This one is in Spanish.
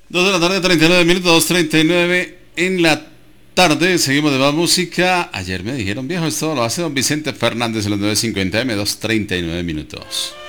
2 de la tarde, 39 minutos, 2:39 en la tarde. Seguimos de más música. Ayer me dijeron, viejo, esto lo hace don Vicente Fernández en los 9:50 M, 2:39 minutos.